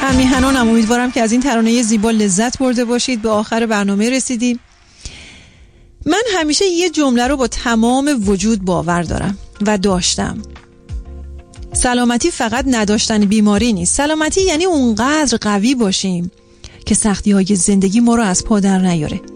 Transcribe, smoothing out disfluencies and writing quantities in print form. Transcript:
من میهنانم. امیدوارم که از این ترانه زیبا لذت برده باشید. به آخر برنامه رسیدیم. من همیشه یه جمله رو با تمام وجود باور دارم و داشتم: سلامتی فقط نداشتن بیماری نیست. سلامتی یعنی اونقدر قوی باشیم که سختی‌های زندگی ما رو از پا در نیاره.